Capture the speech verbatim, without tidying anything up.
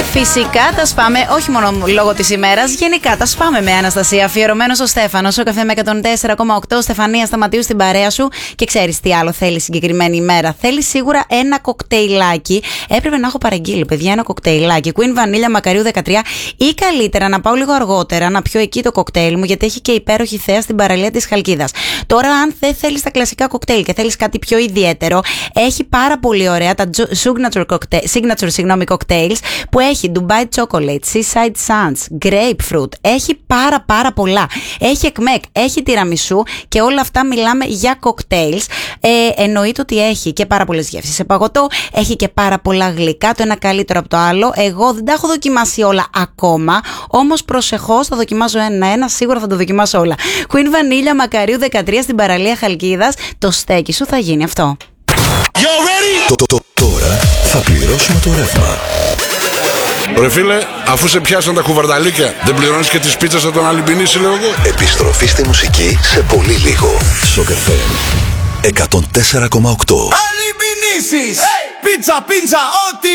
Φυσικά τα σπάμε, όχι μόνο λόγω της ημέρας, γενικά τα σπάμε με Αναστασία. Αφιερωμένο ο Στέφανος, ο καφέ με εκατόν τέσσερα κόμμα οκτώ, Στεφανία Σταματίου στην παρέα σου. Και ξέρεις τι άλλο θέλει συγκεκριμένη ημέρα? Θέλει σίγουρα ένα κοκτέιλάκι. Έπρεπε να έχω παραγγείλει, παιδιά, ένα κοκτέιλάκι. Queen Vanilla Μακαρίου δεκατρία, ή καλύτερα να πάω λίγο αργότερα να πιω εκεί το κοκτέιλ μου, γιατί έχει και υπέροχη θέα στην παραλία της Χαλκίδας. Τώρα, αν δεν θέλεις τα κλασικά κοκτέιλ και θέλεις κάτι πιο ιδιαίτερο, έχει πάρα πολύ ωραία τα signature, cocktail, signature συγγνώμη, cocktails που έχει Dubai Chocolate, Seaside Sands, Grapefruit. Έχει πάρα πάρα πολλά. Έχει εκμεκ, έχει τυραμισού και όλα αυτά μιλάμε για cocktails. Ε, εννοείται ότι έχει και πάρα πολλές γεύσεις σε παγωτό, έχει και πάρα πολλά γλυκά, το ένα καλύτερο από το άλλο. Εγώ δεν τα έχω δοκιμάσει όλα ακόμα, όμως προσεχώς θα δοκιμάσω ένα-ένα, σίγουρα θα το δοκιμάσω όλα. Queen Vanilla Μακαρίου δεκατρία στην παραλία Χαλκίδας, το στέκι σου θα γίνει αυτό. Το, το, το, τώρα θα πληρώσουμε το ρεύμα. Ρε φίλε, αφού σε πιάσαν τα κουβαρνταλίκια, δεν πληρώνεις και τις πίτσες από τον Αλυμπινίση, λέω εγώ. Επιστροφή στη μουσική σε πολύ λίγο. Σοκ εφ εμ εκατόν τέσσερα κόμμα οκτώ. Αλυμπινίσεις! Πίτσα, πίτσα, ό,τι